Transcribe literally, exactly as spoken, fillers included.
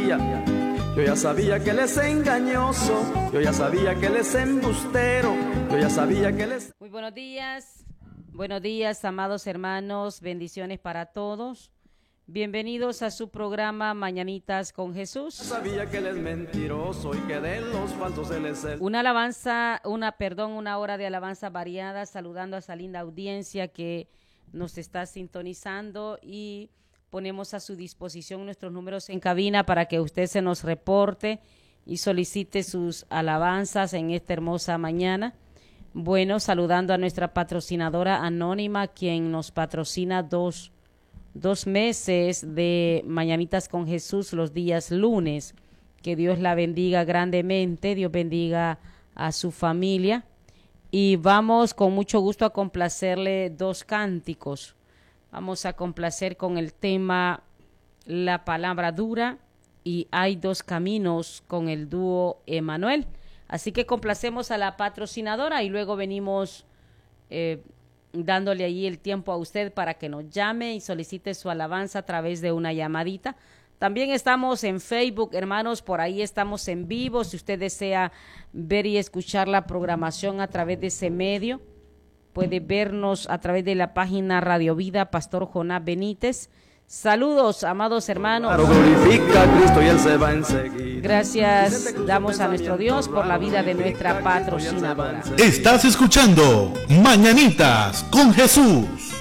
sabía, yo ya sabía que él es engañoso, yo ya sabía que él es embustero, yo ya sabía que él es... Muy buenos días, buenos días, amados hermanos, bendiciones para todos. Bienvenidos a su programa Mañanitas con Jesús. Yo sabía que él es mentiroso y que de los falsos él es el... Una alabanza, una, perdón, una hora de alabanza variada, saludando a esa linda audiencia que nos está sintonizando y ponemos a su disposición nuestros números en cabina para que usted se nos reporte y solicite sus alabanzas en esta hermosa mañana. Bueno, saludando a nuestra patrocinadora anónima, quien nos patrocina dos dos meses de Mañanitas con Jesús los días lunes. Que Dios la bendiga grandemente, Dios bendiga a su familia. Y vamos con mucho gusto a complacerle dos cánticos. Vamos a complacer con el tema La Palabra Dura y Hay Dos Caminos con el dúo Emanuel. Así que complacemos a la patrocinadora y luego venimos eh, dándole allí el tiempo a usted para que nos llame y solicite su alabanza a través de una llamadita. También estamos en Facebook, hermanos, por ahí estamos en vivo. Si usted desea ver y escuchar la programación a través de ese medio, puede vernos a través de la página Radio Vida, Pastor Jonás Benítez. Saludos, amados hermanos. Claro, glorifica a Cristo y él se va enseguida. Gracias damos a nuestro Dios por la vida de nuestra patrocinadora. Estás escuchando Mañanitas con Jesús.